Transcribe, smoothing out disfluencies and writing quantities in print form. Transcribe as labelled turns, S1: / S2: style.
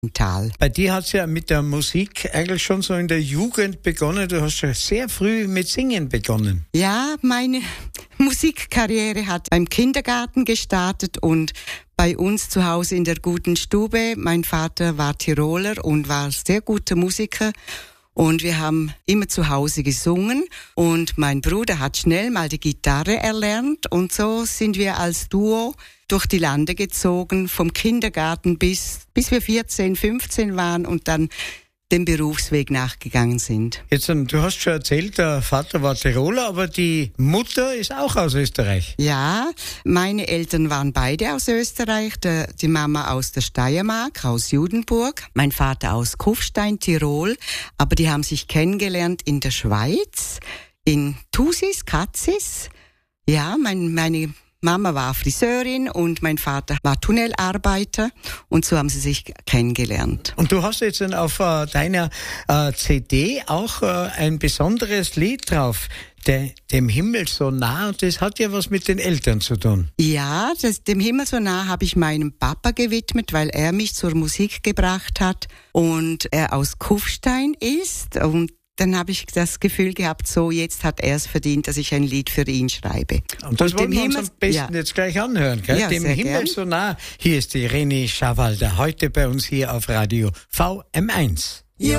S1: Tal.
S2: Bei dir hat es ja mit der Musik eigentlich schon so in der Jugend begonnen. Du hast schon sehr früh mit Singen begonnen.
S1: Ja, meine Musikkarriere hat beim Kindergarten gestartet und bei uns zu Hause in der guten Stube. Mein Vater war Tiroler und war sehr guter Musiker. Und wir haben immer zu Hause gesungen und mein Bruder hat schnell mal die Gitarre erlernt und so sind wir als Duo durch die Lande gezogen, vom Kindergarten bis wir 14, 15 waren und dann dem Berufsweg nachgegangen sind.
S2: Jetzt, du hast schon erzählt, der Vater war Tiroler, aber die Mutter ist auch aus Österreich.
S1: Ja, meine Eltern waren beide aus Österreich, die Mama aus der Steiermark, aus Judenburg, mein Vater aus Kufstein, Tirol, aber die haben sich kennengelernt in der Schweiz, in Thusis, Katzis. Ja, meine Mama war Friseurin und mein Vater war Tunnelarbeiter und so haben sie sich kennengelernt.
S2: Und du hast jetzt dann auf deiner CD auch ein besonderes Lied drauf, dem Himmel so nah, und das hat ja was mit den Eltern zu tun.
S1: Ja, dem Himmel so nah habe ich meinem Papa gewidmet, weil er mich zur Musik gebracht hat und er aus Kufstein ist und dann habe ich das Gefühl gehabt, so jetzt hat er es verdient, dass ich ein Lied für ihn schreibe.
S2: Und das wollen wir uns am besten jetzt gleich anhören, gell?
S1: Ja,
S2: dem Himmel
S1: gern.
S2: so nah. Hier ist die René Schawalder, heute bei uns hier auf Radio VM1.